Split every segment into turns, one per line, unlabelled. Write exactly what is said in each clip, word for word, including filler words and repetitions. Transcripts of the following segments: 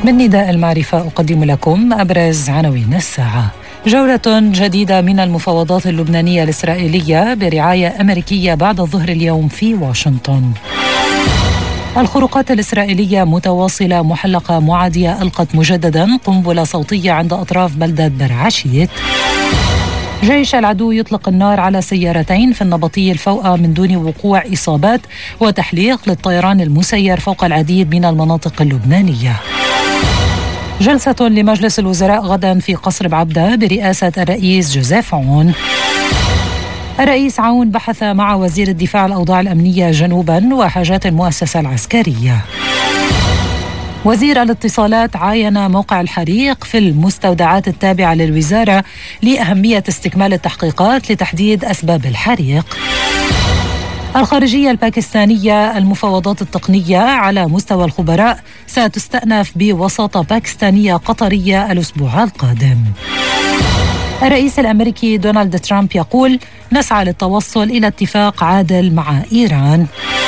من نداء المعرفة أقدم لكم أبرز عناوين الساعة. جولة جديدة من المفاوضات اللبنانية الإسرائيلية برعاية أمريكية بعد الظهر اليوم في واشنطن. الخروقات الإسرائيلية متواصلة، محلقة معادية ألقت مجددا قنبلة صوتية عند أطراف بلدة برعشيت. جيش العدو يطلق النار على سيارتين في النبطي الفوقة من دون وقوع إصابات، وتحليق للطيران المسير فوق العديد من المناطق اللبنانية. جلسة لمجلس الوزراء غدا في قصر بعبدة برئاسة الرئيس جوزيف عون. الرئيس عون بحث مع وزير الدفاع الأوضاع الأمنية جنوبا وحاجات المؤسسة العسكرية. وزير الاتصالات عاين موقع الحريق في المستودعات التابعة للوزارة لأهمية استكمال التحقيقات لتحديد أسباب الحريق. الخارجية الباكستانية، المفاوضات التقنية على مستوى الخبراء ستستأنف بوساطة باكستانية قطرية الأسبوع القادم. الرئيس الأمريكي دونالد ترامب يقول: نسعى للتوصل إلى اتفاق عادل مع إيران.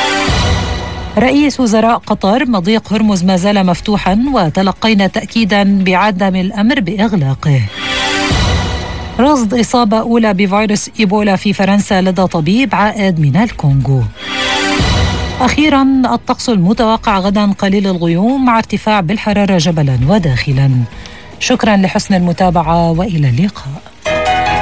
رئيس وزراء قطر: مضيق هرمز ما زال مفتوحا وتلقينا تأكيدا بعدم الأمر بإغلاقه. رصد إصابة أولى بفيروس إيبولا في فرنسا لدى طبيب عائد من الكونغو. أخيرا، الطقس المتوقع غدا قليل الغيوم مع ارتفاع بالحرارة جبلا وداخلا. شكرا لحسن المتابعة وإلى اللقاء.